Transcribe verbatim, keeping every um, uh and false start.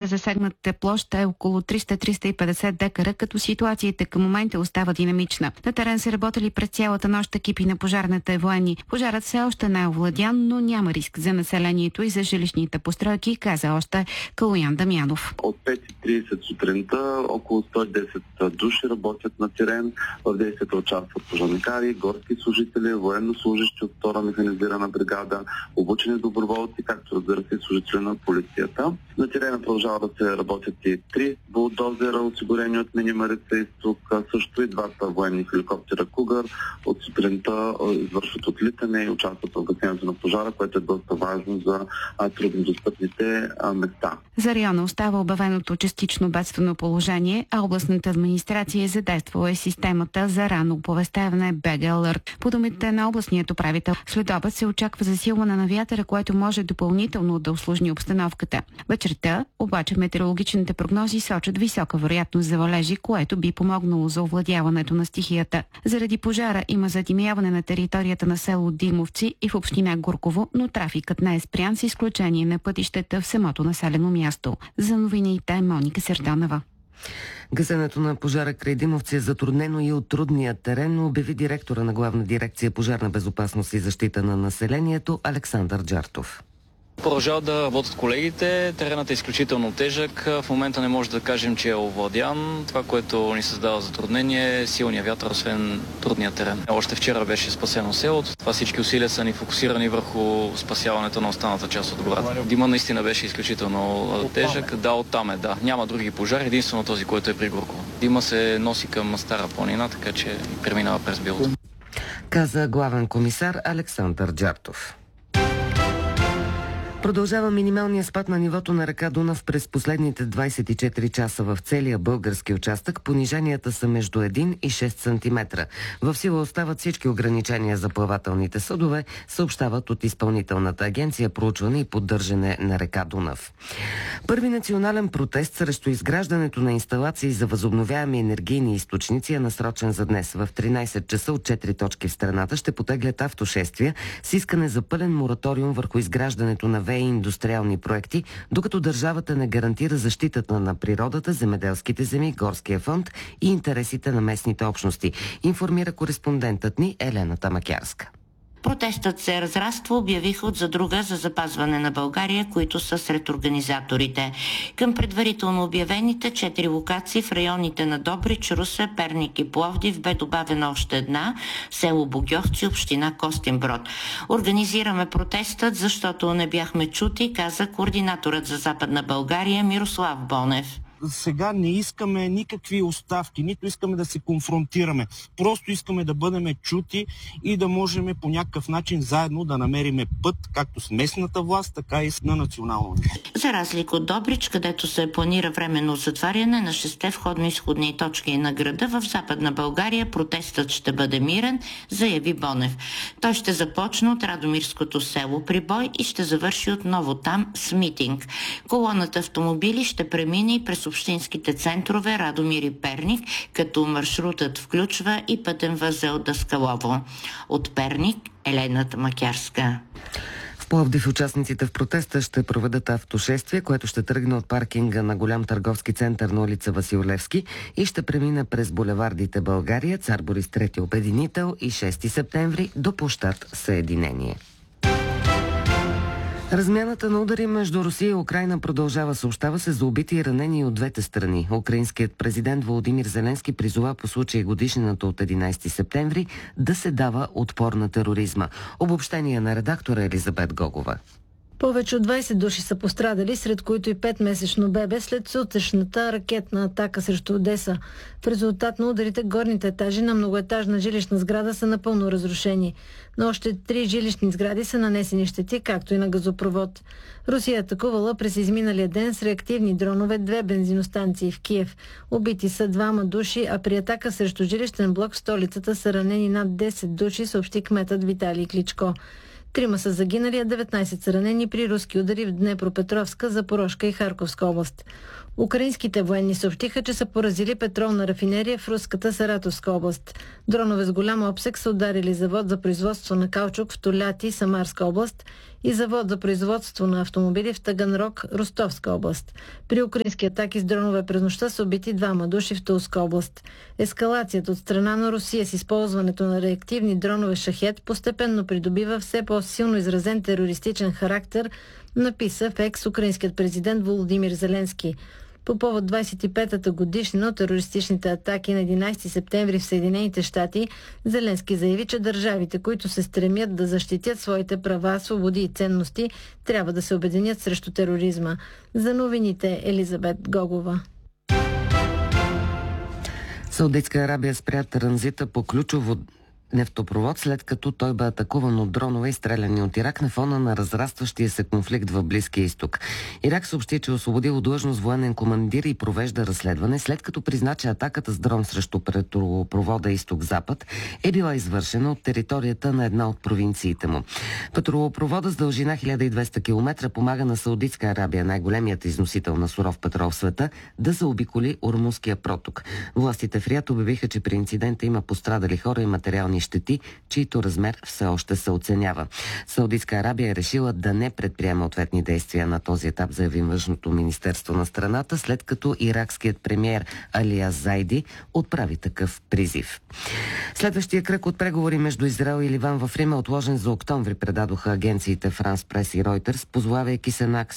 засегната площ е около триста до триста и петдесет декара, като ситуацията към момента остава динамична. На терен са работили през цялата нощ екипи на пожарната и военни. Пожарът все още не е овладян, но няма риск за населението и за жилищните постройки, каза още Калоян Дамянов. От пет и тридесет сутринта около сто и десет души работят на терен. В действията участват пожарникари, горски служители, военнослужащи от втора механизирана бригада, обучени доброволци, както разбира се и служители на полицията. На терена продължава да се работят и три булдозера, осигурени от Мини Марица изток, също и двата военни хеликоптера Кугър. От сутринта извършват отлитане и участват в гасенето на пожара, което е доста важно за труднодостъпните места. За района остава обявеното частично бедствено положение, а областната администрация е задействала системата за рано оповестяване би джи Alert. По думите на областният управител, след обед се очаква засилване на вятъра, което може допълнително да усложни обстановката. Вечерта обаче метеорологичните прогнози сочат висока вероятност за валежи, което би помогнало за овладяването на стихията. Заради пожара има задимяване на територията на село Димовци и в община Гурково, но трафикът не е спрян с изключение на пътищата в самото населено място. За новините Моника Серданова. Гасенето на пожара край Димовци е затруднено и от трудния терен, обяви директора на Главна дирекция пожарна безопасност и защита на населението Александър Джартов. Продължават да работят колегите, теренът е изключително тежък, в момента не може да кажем, че е овладян. Това, което ни създава затруднение е силния вятър, освен трудния терен. Още вчера беше спасено селото, това всички усилия са ни фокусирани върху спасяването на останата част от гората. Дима наистина беше изключително тежък, да, оттам е, да. Няма други пожари, единствено този, който е при Гурково. Дима се носи към Стара планина, така че преминава през Билото. Каза главен комисар Александър Джартов. Продължава минималния спад на нивото на река Дунав през последните двадесет и четири часа в целия български участък. Пониженията са между един и шест сантиметра. В сила остават всички ограничения за плавателните съдове, съобщават от Изпълнителната агенция проучване и поддържане на река Дунав. Първи национален протест срещу изграждането на инсталации за възобновяеми енергийни източници е насрочен за днес. В тринадесет часа от четири точки в страната ще потеглят автошествия с искане за пълен мораториум върху изграждането на ВЕИ индустриални проекти, докато държавата не гарантира защитата на природата, земеделските земи, горския фонд и интересите на местните общности, информира кореспондентът ни Елена Тамакярска. Протестът се разраства, обявиха от задруга за запазване на България, които са сред организаторите. Към предварително обявените четири локации в районите на Добрич, Русе, Перник и Пловдив бе добавена още една – село Богьовци, община Костинброд. Организираме протестът, защото не бяхме чути, каза координаторът за Западна България Мирослав Бонев. Сега не искаме никакви оставки, нито искаме да се конфронтираме. Просто искаме да бъдем чути и да можем по някакъв начин заедно да намериме път, както с местната власт, така и на национално ниво. За разлика от Добрич, където се планира временно затваряне на шесте входно-изходни точки на града, в Западна България протестът ще бъде мирен, заяви Бонев. Той ще започне от Радомирското село Прибой и ще завърши отново там с митинг. Колоната автомобили ще премине и през общинските центрове Радомир и Перник, като маршрутът включва и пътен възел Даскалово. От Перник Елена Тамакярска. В Пловдив участниците в протеста ще проведат автошествие, което ще тръгне от паркинга на голям търговски център на улица Васил Левски и ще премине през булевардите България, Цар Борис трети обединител и шести септември до площад Съединение. Размяната на удари между Русия и Украйна продължава, съобщава се за убити и ранени от двете страни. Украинският президент Володимир Зеленски призова по случай годишнината от единадесети септември да се дава отпор на тероризма. Обобщение на редактора Елизабет Гогова. Повече от двадесет души са пострадали, сред които и петмесечно бебе след сутрешната ракетна атака срещу Одеса. В резултат на ударите горните етажи на многоетажна жилищна сграда са напълно разрушени. Но още три жилищни сгради са нанесени щети, както и на газопровод. Русия е атакувала през изминалия ден с реактивни дронове две бензиностанции в Киев. Убити са двама души, а при атака срещу жилищен блок в столицата са ранени над десет души, съобщи кметът Виталий Кличко. Трима са загинали, а деветнадесет са ранени при руски удари в Днепропетровска, Запорожка и Харковска област. Украинските военни съобщиха, че са поразили петролна рафинерия в руската Саратовска област. Дронове с голям обсег са ударили завод за производство на каучук в Толяти, Самарска област, и завод за производство на автомобили в Таганрог, Ростовска област. При украински атаки с дронове през нощта са убити двама души в Тулска област. Ескалацията от страна на Русия с използването на реактивни дронове Шахед постепенно придобива все по-силно изразен терористичен характер, написа в екс украинският президент Володимир Зеленски. По повод двадесет и петата годишнина от терористичните атаки на единадесети септември в Съединените щати, Зеленски заяви, че държавите, които се стремят да защитят своите права, свободи и ценности, трябва да се обединят срещу тероризма. За новините Елизабет Гогова. Саудитска Арабия спря транзита по ключово нефтопровод, след като той бе атакуван от дронове и стреляни от Ирак на фона на разрастващия се конфликт в Близкия изток. Ирак съобщи, че е освободил длъжност военен командир и провежда разследване, след като призна, че атаката с дрон срещу петролопровода Изток-Запад е била извършена от територията на една от провинциите му. Петролопровода с дължина хиляда и двеста километра помага на Саудитска Арабия, най-големият износител на суров петрол в света, да заобиколи Ормузския проток. Властите в Риад обявиха, че при инцидента има пострадали хора и материални щети, чието размер все още се оценява. Саудитска Арабия е решила да не предприема ответни действия на този етап, заяви външното министерство на страната, след като иракският премиер Алия Зайди отправи такъв призив. Следващия кръг от преговори между Израел и Ливан в Рим е отложен за октомври, предадоха агенциите Франс Прес и Ройтерс, позовавайки се на